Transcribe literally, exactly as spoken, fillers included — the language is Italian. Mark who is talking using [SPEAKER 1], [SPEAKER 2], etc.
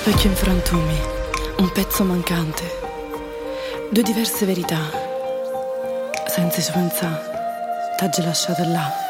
[SPEAKER 1] specchio in frantumi, un pezzo mancante, due diverse verità, senza ci pensare, t'hai lasciato là.